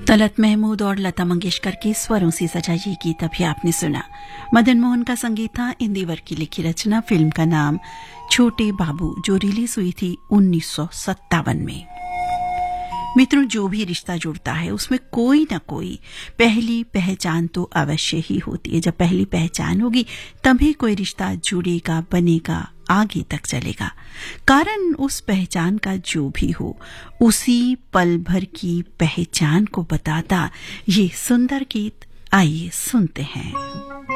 तलत महमूद और लता मंगेशकर के स्वरों से सजा ये गीत अभी आपने सुना। मदन मोहन का संगीत था, इंदिवर की लिखी रचना। फिल्म का नाम छोटे बाबू, जो रिलीज हुई थी 1957 में। मित्रों, जो भी रिश्ता जुड़ता है उसमें कोई ना कोई पहली पहचान तो अवश्य ही होती है। जब पहली पहचान होगी तभी कोई रिश्ता जुड़ेगा, बनेगा, आगे तक चलेगा। कारण उस पहचान का जो भी हो, उसी पल भर की पहचान को बताता ये सुंदर गीत। आइए सुनते हैं।